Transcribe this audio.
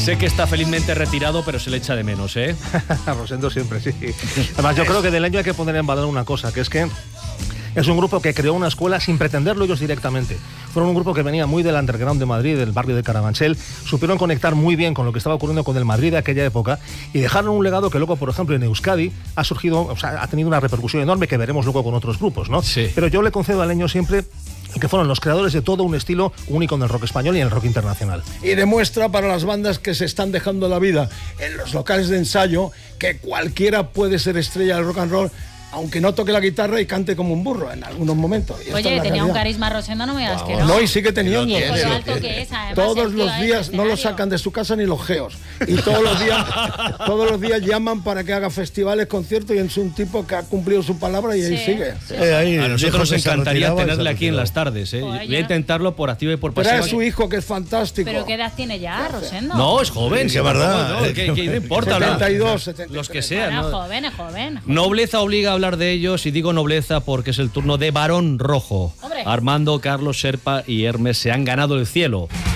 Sé que está felizmente retirado, pero se le echa de menos, ¿eh? A Rosendo siempre, sí. Además, yo creo que del año hay que poner en valor una cosa, que es que es un grupo que creó una escuela sin pretenderlo ellos directamente. Fueron un grupo que venía muy del underground de Madrid, del barrio de Carabanchel. Supieron conectar muy bien con lo que estaba ocurriendo con el Madrid de aquella época y dejaron un legado que luego, por ejemplo, en Euskadi ha surgido, o sea, ha tenido una repercusión enorme que veremos luego con otros grupos, ¿no? Sí. Pero yo le concedo al Leño siempre que fueron los creadores de todo un estilo único en el rock español y en el rock internacional. Y demuestra para las bandas que se están dejando la vida en los locales de ensayo que cualquiera puede ser estrella del rock and roll, aunque no toque la guitarra y cante como un burro en algunos momentos. Y Oye, tenía un carisma Rosendo, no me digas que no. No, y sigue teniendo. Y con lo alto que es, además, todos los días no lo sacan de su casa ni los geos. Y todos los días llaman para que haga festivales, conciertos, y es un tipo que ha cumplido su palabra y ahí sigue. A nosotros nos encantaría tenerle aquí en las tardes, ¿eh? Joder, voy a intentarlo por activa y por pasiva. Pero es su hijo, que es fantástico. ¿Pero qué edad tiene ya, Rosendo? No, es joven. Sí, verdad. No, ¿qué no importa? 72, 73. Los que sean. Bueno, ¿no? joven, es joven. Nobleza obliga a hablar de ellos, y digo nobleza porque es el turno de Barón Rojo. Hombre. Armando, Carlos, Serpa y Hermes se han ganado el cielo.